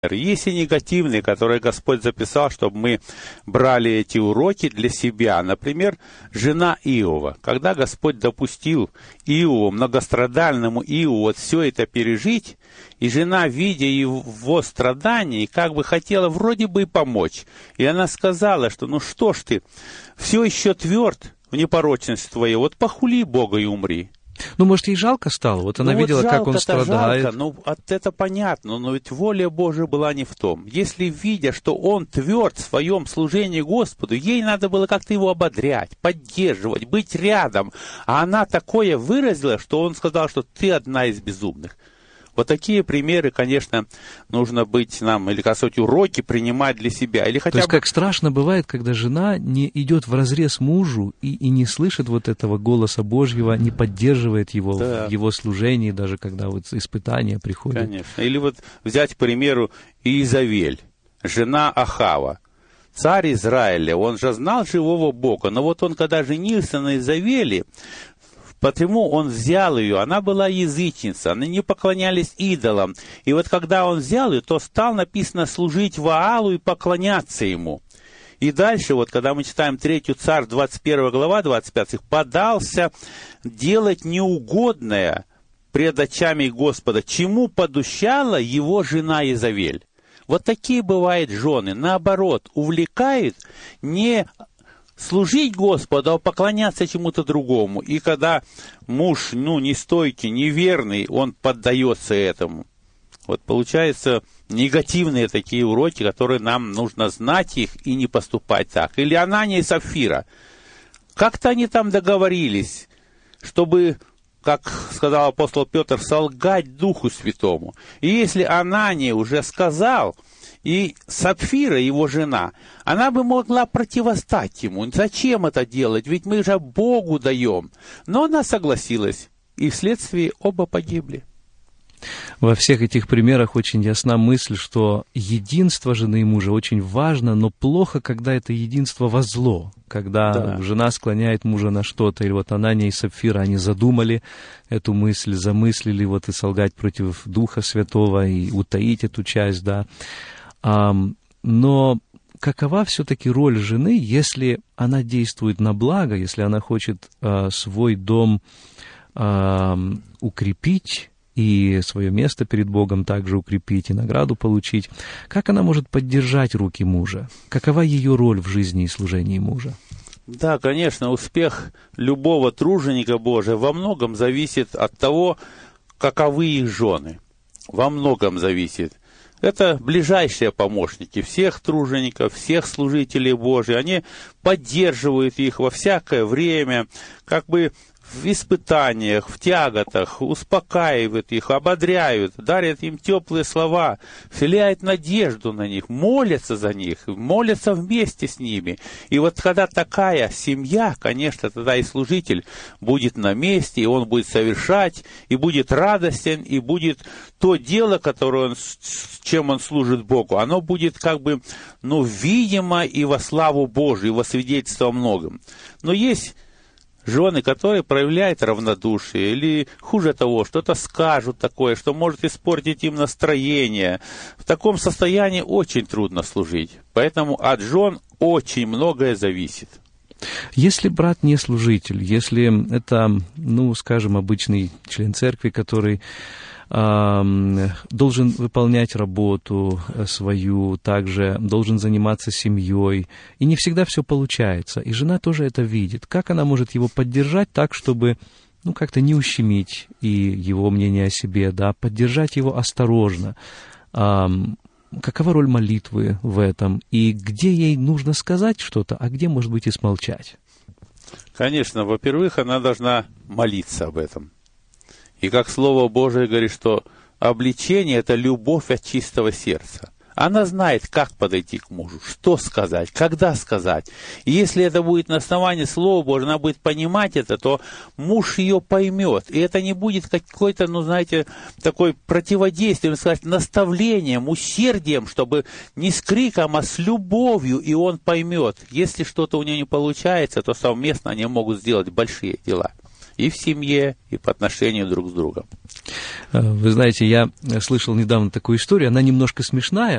Есть и негативные, которые Господь записал, чтобы мы брали эти уроки для себя. Например, жена Иова. Когда Господь допустил Иову, многострадальному Иову, вот все это пережить, и жена, видя его страдания, как бы хотела вроде бы и помочь. И она сказала, что ну что ж ты, все еще тверд в непорочности твоей, вот похули Бога и умри. Ну, может, ей жалко стало? Вот она видела, как он страдает. Жалко, ну, это понятно, но ведь воля Божия была не в том. Если, видя, что он тверд в своем служении Господу, ей надо было как-то его ободрять, поддерживать, быть рядом. А она такое выразила, что он сказал, что ты одна из безумных. Вот такие примеры, конечно, нужно быть нам, или, как сказать, уроки принимать для себя. Или хотя То есть, как страшно бывает, когда жена не идет вразрез мужу и не слышит вот этого голоса Божьего, не поддерживает его в его служении, даже когда вот испытания приходят. Конечно. Или вот взять, к примеру, Иезавель, жена Ахава. Царь Израиля, он же знал живого Бога, но вот он, когда женился на Иезавели, потому он взял ее, она была язычница, они не поклонялись идолам. И вот когда он взял ее, то стал, написано, служить Ваалу и поклоняться ему. И дальше, вот когда мы читаем 3 Царь, 21 глава, 25, подался делать неугодное пред очами Господа, чему подущала его жена Иезавель. Вот такие бывают жены, наоборот, увлекают не служить Господу, а поклоняться чему-то другому. И когда муж, нестойкий, неверный, он поддается этому. Вот получается негативные такие уроки, которые нам нужно знать их и не поступать так. Или Анания и Сапфира. Как-то они там договорились, чтобы, как сказал апостол Петр, солгать Духу Святому. И если Анания уже сказал, и Сапфира, его жена, она бы могла противостать ему. Зачем это делать? Ведь мы же Богу даем. Но она согласилась, и вследствие оба погибли. Во всех этих примерах очень ясна мысль, что единство жены и мужа очень важно, но плохо, когда это единство во зло, когда жена склоняет мужа на что-то, или вот Анания и Сапфира, они задумали эту мысль, замыслили вот и солгать против Духа Святого, и утаить эту часть, да. Но какова все-таки роль жены, если она действует на благо, если она хочет свой дом укрепить и свое место перед Богом также укрепить и награду получить? Как она может поддержать руки мужа? Какова ее роль в жизни и служении мужа? Да, конечно, успех любого труженика Божия во многом зависит от того, каковы их жены. Во многом зависит. Это ближайшие помощники всех тружеников, всех служителей Божьих. Они поддерживают их во всякое время, как бы в испытаниях, в тяготах, успокаивают их, ободряют, дарят им теплые слова, вселяют надежду на них, молятся за них, молятся вместе с ними. И вот когда такая семья, конечно, тогда и служитель будет на месте, и он будет совершать, и будет радостен, и будет то дело, которое чем он служит Богу, оно будет как бы, видимо и во славу Божию, и во свидетельство о многом. Но есть жены, которые проявляют равнодушие, или, хуже того, что-то скажут такое, что может испортить им настроение. В таком состоянии очень трудно служить. Поэтому от жен очень многое зависит. Если брат не служитель, если это, скажем, обычный член церкви, который должен выполнять работу свою, также должен заниматься семьей, и не всегда все получается, и жена тоже это видит. Как она может его поддержать так, чтобы, как-то не ущемить и его мнение о себе, да, поддержать его осторожно? Какова роль молитвы в этом? И где ей нужно сказать что-то, а где, может быть, и смолчать? Конечно, во-первых, она должна молиться об этом. И как Слово Божие говорит, что обличение – это любовь от чистого сердца. Она знает, как подойти к мужу, что сказать, когда сказать. И если это будет на основании Слова Божьего, она будет понимать это, то муж ее поймет. И это не будет какой-то, такой противодействием, сказать, наставлением, усердием, чтобы не с криком, а с любовью, и он поймет. Если что-то у нее не получается, то совместно они могут сделать большие дела. и в семье, и по отношению друг с другом. Вы знаете, я слышал недавно такую историю, она немножко смешная,